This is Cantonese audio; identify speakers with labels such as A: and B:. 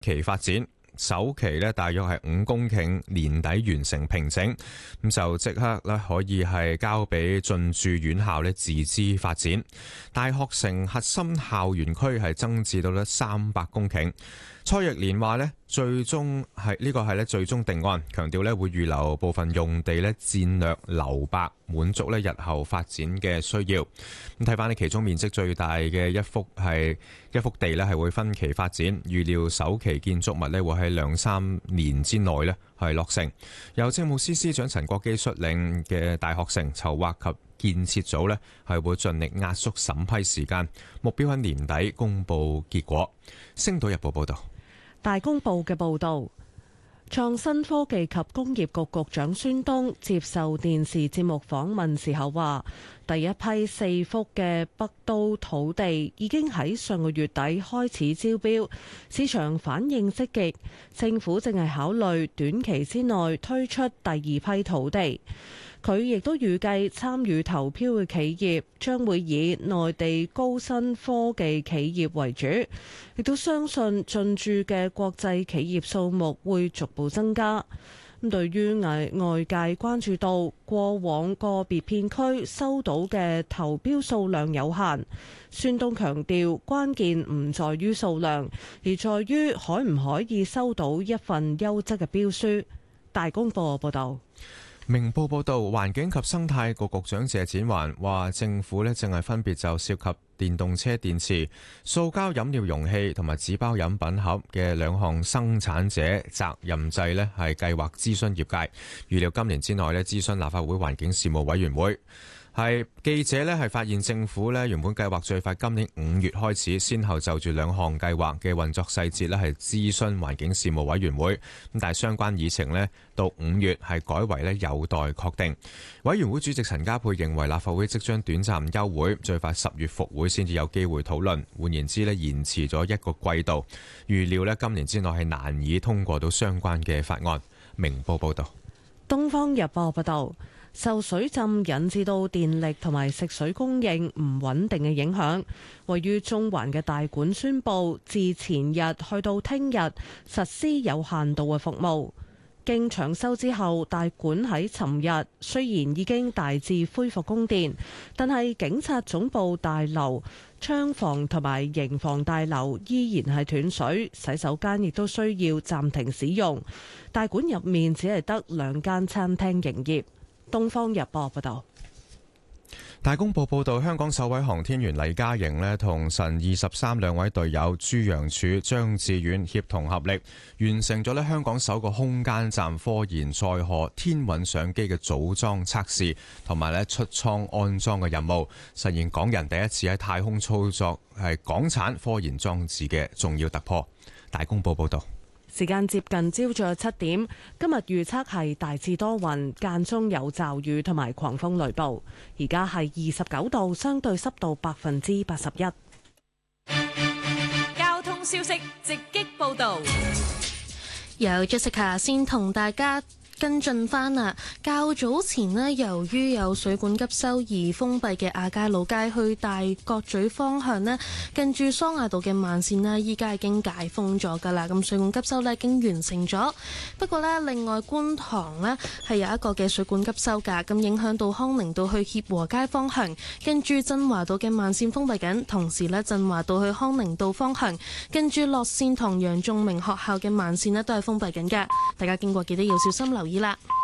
A: 期發展。首期呢大約係5公頃，年底完成平整，咁就即刻呢可以係交俾進駐院校呢自資發展。大學城核心校園區係增至到呢300公頃。蔡若蓮話呢最終係呢個係呢最終定案，強調呢會預留部分用地呢戰略留白，滿足呢日後發展嘅需要。咁睇翻呢其中面積最大嘅一幅地呢係會分期發展，預料首期建築物呢會喺2-3年之內呢係落成。由政務司司長陳國基率領嘅大學城籌劃及建設組呢係會盡力壓縮審批時間，目標喺年底公佈結果。星島日報報道。
B: 大公報嘅報導，創新科技及工業局局長孫東接受電視節目訪問時候話，第一批4幅嘅北都土地已經喺上個月底開始招標，市場反應積極，政府正係考慮短期之內推出第二批土地。佢亦都預計參與投標嘅企業將會以內地高新科技企業為主，亦都相信進駐嘅國際企業數目會逐步增加。咁對於外界關注到過往個別片區收到嘅投標數量有限，孫東強調關鍵唔在於數量，而在於可唔可以收到一份優質嘅標書。大公報報道。
A: 明報報導，環境及生態局局長謝展寰話，政府正係分別就涉及電動車電池、塑膠飲料容器同埋紙包飲品盒嘅2項生產者責任制係計劃諮詢業界，預料今年之內諮詢立法會環境事務委員會。記者係發現政府原本計劃最快今年5月開始，先後就住2項計劃嘅運作細節係諮詢環境事務委員會，但係相關議程到5月係改為有待確定。委員會主席陳家珮認為立法會即將短暫休會，最快10月復會先至有機會討論，換言之延遲咗1個季度，預料今年之內係難以通過到相關嘅法案。明報報道。
B: 東方日報報道。受水浸引致到電力同埋食水供應唔穩定嘅影響，位於中環嘅大館宣布自前日去到聽日實施有限度嘅服務。經搶修之後，大館喺尋日雖然已經大致恢復供電，但係警察總部大樓、槍房同埋刑房大樓依然係斷水，洗手間亦都需要暫停使用。大館入面只係得2間餐廳營業。東方日報報道。
A: 大公報報道，香港首位航天員黎嘉瑩同神23兩位隊友朱楊柱、張志遠協同合力，完成咗香港首個空間站科研載荷天韻相機嘅組裝測試同埋出艙安裝嘅任務，實現港人第一次喺太空操作係港產科研裝置嘅重要突破。大公報報道。
B: 時間接近朝早7點，今日預測係大致多雲，間中有驟雨同埋狂風雷暴。而家係29度，相對濕度81%。
C: 交通消息直擊報道，
D: 由 Jessica 先同大家跟進翻啊！較早前呢，由於有水管急修而封閉嘅亞皆老街去大角咀方向呢，近住桑亞道嘅慢線呢，依家已經解封咗噶啦。咁水管急修呢已經完成咗。不過呢，另外觀塘呢係有一個嘅水管急修噶，咁影響到康寧道去協和街方向，跟住振華道嘅慢線封閉緊。同時呢，振華道去康寧道方向，跟住樂善堂楊仲明學校嘅慢線呢都係封閉緊嘅。大家經過記得要小心留意啦。